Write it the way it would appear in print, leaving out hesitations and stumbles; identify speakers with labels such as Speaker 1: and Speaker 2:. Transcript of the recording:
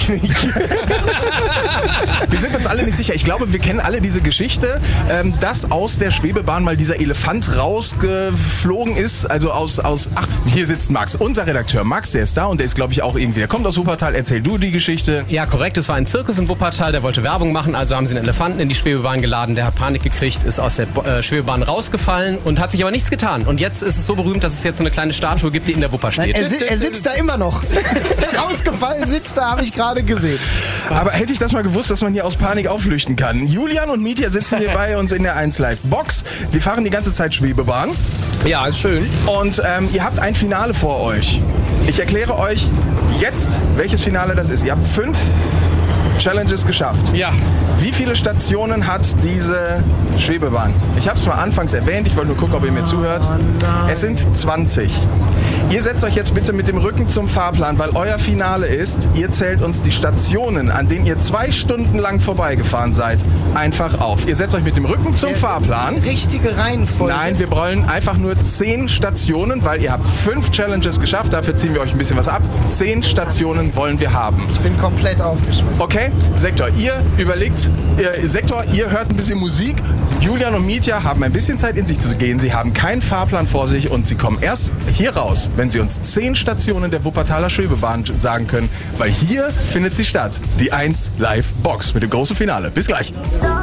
Speaker 1: ich nicht.
Speaker 2: Wir sind uns alle nicht sicher. Ich glaube, wir kennen alle diese Geschichte, dass aus der Schwebebahn mal dieser Elefant rausgeflogen ist. Also ach, hier sitzt Max, unser Redakteur. Max, der ist da und der ist, glaube ich, auch irgendwie, der kommt aus Wuppertal. Erzähl du die Geschichte.
Speaker 1: Ja, korrekt. Es war ein Zirkus in Wuppertal, der wollte Werbung machen. Also haben sie einen Elefanten in die Schwebebahn geladen. Der hat Panik gekriegt, ist aus der Schwebebahn rausgefallen und hat sich aber nichts getan. Und jetzt ist es so berühmt, dass es jetzt so eine kleine Statue gibt, die in der Wupper steht.
Speaker 3: Er sitzt da immer noch. Rausgefallen sitzt da, habe ich gerade gesehen.
Speaker 2: Aber hätte ich das mal gewusst, dass man hier aus Panik aufflüchten kann. Julian und Mietja sitzen hier bei uns in der 1 Live Box. Wir fahren die ganze Zeit Schwebebahn.
Speaker 1: Ja, ist schön.
Speaker 2: Und ihr habt ein Finale vor euch. Ich erkläre euch jetzt, welches Finale das ist. Ihr habt 5 Challenges geschafft.
Speaker 1: Ja.
Speaker 2: Wie viele Stationen hat diese Schwebebahn? Ich habe es mal anfangs erwähnt, ich wollte nur gucken, ob ihr mir zuhört. Es sind 20. Ihr setzt euch jetzt bitte mit dem Rücken zum Fahrplan, weil euer Finale ist, ihr zählt uns die Stationen, an denen ihr 2 Stunden lang vorbeigefahren seid, einfach auf. Ihr setzt euch mit dem Rücken zum Fahrplan.
Speaker 3: Richtige Reihenfolge.
Speaker 2: Nein, wir wollen einfach nur 10 Stationen, weil ihr habt 5 Challenges geschafft, dafür ziehen wir euch ein bisschen was ab. 10 Stationen wollen wir haben.
Speaker 3: Ich bin komplett aufgeschmissen.
Speaker 2: Okay, Sektor, ihr überlegt, ihr hört ein bisschen Musik. Julian und Mietja haben ein bisschen Zeit in sich zu gehen. Sie haben keinen Fahrplan vor sich und sie kommen erst hier raus, wenn sie uns 10 Stationen der Wuppertaler Schwebebahn sagen können, weil hier findet sie statt. Die 1 Live Box mit dem großen Finale. Bis gleich.